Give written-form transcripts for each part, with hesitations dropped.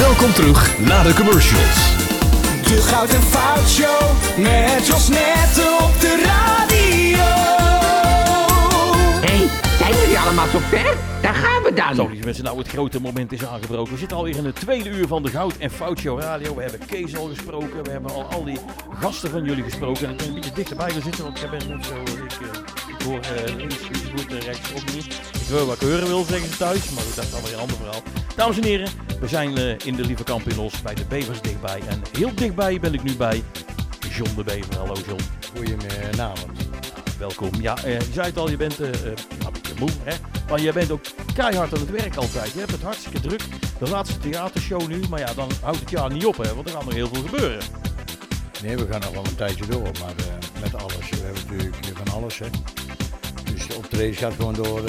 Welkom terug na de commercials. De Goud en Fout Show met Jos Netten op de radio. Hé, zijn jullie allemaal zo ver? Daar gaan we dan. Zo, lieve mensen, nou het grote moment is aangebroken. We zitten alweer in het tweede uur van de Goud en Fout Show radio. We hebben Kees al gesproken, we hebben al die gasten van jullie gesproken. En ik ben een beetje dichterbij gaan zitten, want ik ben net zo... Ik hoor links goed, rechts ook niet. Ik wil wat ik horen wil, zeggen ze thuis. Maar goed, dat is dan weer een ander verhaal. Dames en heren, we zijn in de Lieve Kamp in Os bij de Bevers dichtbij. En heel dichtbij ben ik nu bij John de Bever. Hallo John. Goedenavond. Welkom. Ja, je zei het al, je bent een beetje moe, hè? Maar je bent ook keihard aan het werk altijd. Je hebt het hartstikke druk. De laatste theatershow nu, maar ja, dan houdt het jaar niet op, hè? Want er gaat nog heel veel gebeuren. Nee, we gaan nog wel een tijdje door, maar met alles. We hebben natuurlijk van alles, hè. Dus de optreden gaat gewoon door.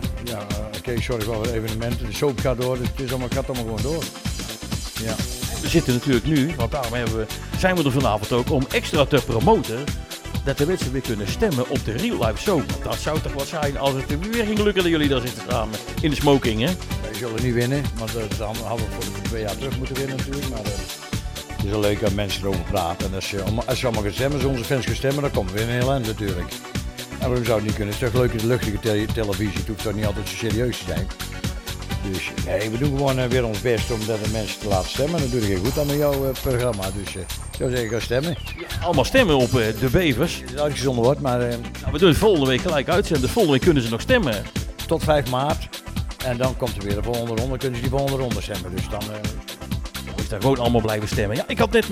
Oké, sorry voor de evenementen. De soap gaat door, dus het gaat allemaal gewoon door. Ja. We zitten natuurlijk nu, want daarom zijn we er vanavond ook, om extra te promoten dat de mensen weer kunnen stemmen op de Real Life Soap. Dat zou toch wat zijn als het weer ging lukken dat jullie daar zitten samen in de smoking, hè? Wij zullen niet winnen, want dan hadden we voor de 2 jaar terug moeten winnen natuurlijk. Maar het is wel leuk dat mensen erover praten. En als ze allemaal gaan stemmen, als onze fans gaan stemmen, dan komen we weer in heel eind natuurlijk. En waarom zou het niet kunnen? Het is toch leuk, de luchtige televisie, het hoeft toch niet altijd zo serieus te zijn. Dus nee, we doen gewoon weer ons best om de mensen te laten stemmen. Dat doe je goed aan met jouw programma. Dus ik zou zeggen, ga stemmen. Ja, allemaal stemmen op de Bevers. Het is uitgezonden wordt, maar We doen het volgende week gelijk uitzenden. Volgende week kunnen ze nog stemmen. tot 5 maart. En dan komt er weer de volgende ronde. Dan kunnen ze die volgende ronde stemmen. Dus dan is daar gewoon allemaal blijven stemmen. Ja, ik had net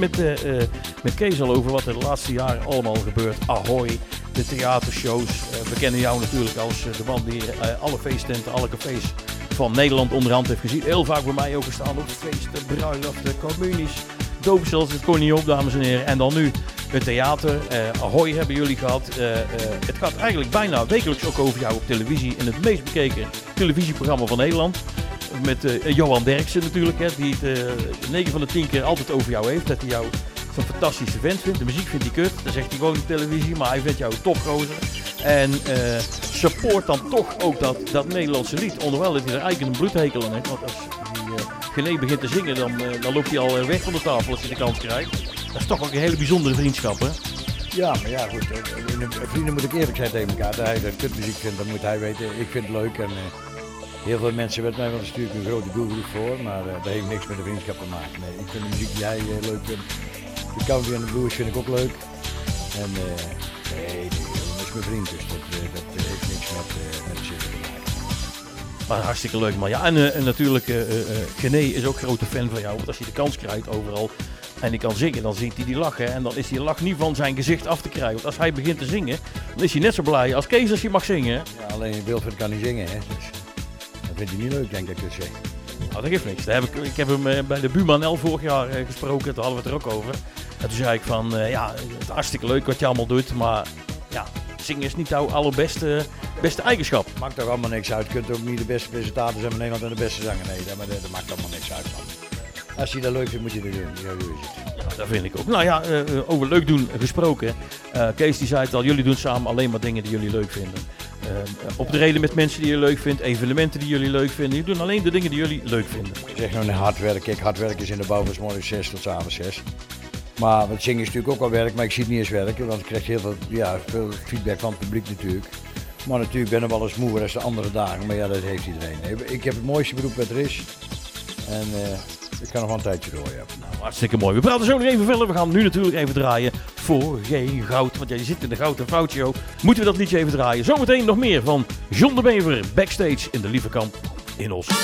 met Kees al over wat er de laatste jaren allemaal gebeurt. Ahoy, de theatershows. We kennen jou natuurlijk als de man die alle feesttenten, alle cafés van Nederland onderhand heeft gezien. Heel vaak bij mij ook gestaan op feesten, bruiloften, communies, doopsels. Het kon niet op, dames en heren. En dan nu het theater. Ahoy hebben jullie gehad. Het gaat eigenlijk bijna wekelijks ook over jou op televisie. In het meest bekeken televisieprogramma van Nederland. Met Johan Derksen natuurlijk, hè, die het 9 van de 10 keer altijd over jou heeft. Dat hij jou zo'n fantastische vent vindt. De muziek vindt hij kut. Dat zegt hij gewoon op televisie. Maar hij vindt jou topgozer. En support dan toch ook dat Nederlandse lied. Onderwijl dat hij er eigenlijk een bloedhekel aan heeft. Want als die Gené begint te zingen, dan loopt hij al weg van de tafel als hij de kans krijgt. Dat is toch ook een hele bijzondere vriendschap, hè? ja, maar ja goed. Vrienden moet ik eerlijk zijn tegen elkaar. Dat hij dat kutmuziek vindt, dan moet hij weten. Ik vind het leuk. En heel veel mensen weten mij wel natuurlijk een grote doelgroep voor. Maar dat heeft niks met de vriendschap te maken. Nee, ik vind de muziek die hij leuk vindt. De country en de blues vind ik ook leuk. En nee, dat is mijn vriend. Dus dat heeft niks met zitten te maken. Maar hartstikke leuk, man. Ja, en natuurlijk, Gené is ook grote fan van jou. Want als hij de kans krijgt overal en hij kan zingen, dan ziet hij die lachen. En dan is die lach niet van zijn gezicht af te krijgen. Want als hij begint te zingen, dan is hij net zo blij als Kees als hij mag zingen. Ja, alleen Wilfred kan niet zingen, hè. Dus, dat vindt hij niet leuk, denk ik. Dus, Nou, dat geeft niks. Ik heb hem bij de Buurman L vorig jaar gesproken. Daar hadden we het er ook over. En toen zei ik van, het is hartstikke leuk wat je allemaal doet. Maar ja, zingen is niet jouw allerbeste eigenschap. Maakt toch allemaal niks uit. Je kunt ook niet de beste presentator zijn van Nederland en de beste zanger. Nee, maar dat maakt allemaal niks uit. Man. Als je dat leuk vindt, moet je dat doen. Ja, dat vind ik ook. Nou ja, over leuk doen gesproken. Kees die zei het al, jullie doen samen alleen maar dingen die jullie leuk vinden. Optreden met mensen die je leuk vindt, evenementen die jullie leuk vinden. Jullie doen alleen de dingen die jullie leuk vinden. Ik zeg nou hard werken. Kijk, hard werken is in de bouw van 's morgens 6 tot 's avonds 6. Maar het zingen is natuurlijk ook wel werk, maar ik zie het niet eens werken. Want ik krijg heel veel feedback van het publiek natuurlijk. Maar natuurlijk ben ik wel eens moe als de andere dagen. Maar ja, dat heeft iedereen. Ik heb het mooiste beroep wat er is. En ik kan nog wel een tijdje door, ja. Nou, hartstikke mooi. We praten zo nog even verder. We gaan nu natuurlijk even draaien voor geen goud. Want jij zit in de Goud en Fout Show. Moeten we dat liedje even draaien. Zometeen nog meer van John de Bever backstage in de Lieve Kamp in Os.